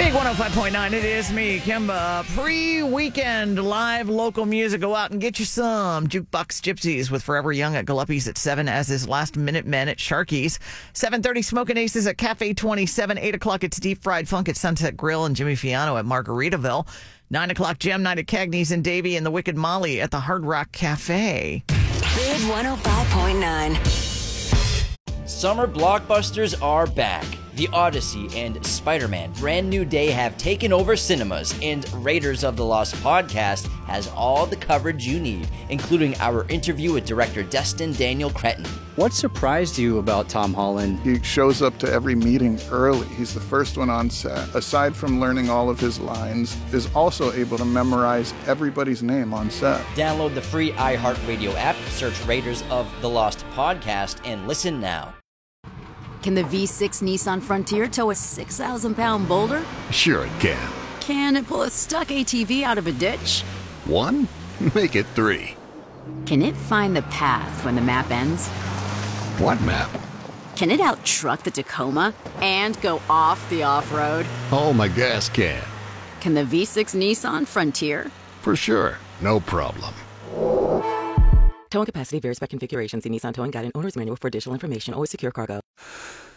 Big 105.9, it is me, Kimba. Pre-weekend live local music. Go out and get you some. Jukebox Gypsies with Forever Young at Galuppi's at 7, as is Last Minute Men at Sharky's. 7:30, Smokin' Aces at Cafe 27. 8 o'clock, it's Deep Fried Funk at Sunset Grill and Jimmy Fiano at Margaritaville. 9 o'clock, Jam Night at Cagney's and Davey and the Wicked Molly at the Hard Rock Cafe. Big 105.9. Summer blockbusters are back. The Odyssey and Spider-Man Brand New Day have taken over cinemas, and Raiders of the Lost podcast has all the coverage you need, including our interview with director Destin Daniel Cretton. What surprised you about Tom Holland? He shows up to every meeting early. He's the first one on set. Aside from learning all of his lines, is also able to memorize everybody's name on set. Download the free iHeartRadio app, search Raiders of the Lost podcast, and listen now. Can the V6 Nissan Frontier tow a 6,000-pound boulder? Sure it can. Can it pull a stuck ATV out of a ditch? 1? Make it 3. Can it find the path when the map ends? What map? Can it out-truck the Tacoma and go off the off-road? Oh, my gas can. Can the V6 Nissan Frontier? For sure. No problem. Towing capacity varies by configuration. See Nissan Towing Guide and Owner's Manual for additional information. Always secure cargo.